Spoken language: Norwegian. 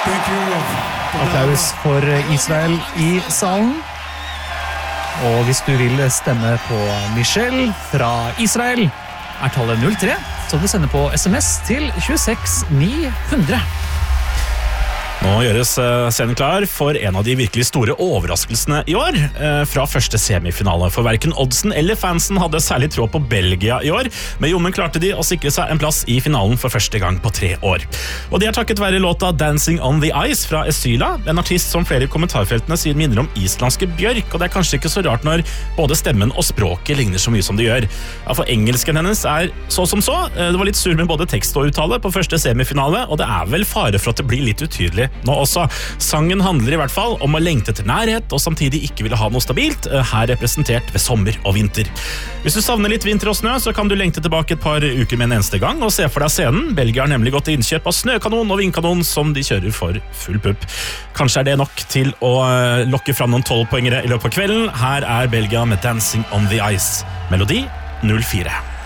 Applaus for Israel i salen. Og hvis du vil stemme på Michelle fra Israel, tallet 03, så du sender på SMS til 26900. Nå gjøres scenen klar for en av de virkelig store overraskelsene i år fra første semifinale. For hverken oddsen eller fansen hadde særlig tråd på Belgia i år, men jommen klarte de å sikre seg en plass i finalen for første gang på 3 år. Og det takket være låta Dancing on the Ice fra Esyla, en artist som flere i kommentarfeltene sier minner om islandske Bjørk, og det kanskje ikke så rart når både stemmen og språket ligner så mye som de gjør. Ja, for engelsken hennes så som så. Det var litt sur med både tekst og uttale på første semifinale, og det vel fare for at det blir litt utydelig nå også. Sangen handler i hvert fall om å lengte til nærhet og samtidig ikke ville ha noe stabilt, her representert ved sommer og vinter. Hvis du savner litt vinter og snø, så kan du lengte tilbake et par uker med en eneste gang og se for deg scenen. Belgia har nemlig gått til innkjøp av snøkanon og vindkanon som de kjører for full pupp. Kanskje det nok til å lokke fram noen 12-poengere i løpet av kvelden. Her Belgia med Dancing on the Ice. Melodi 04.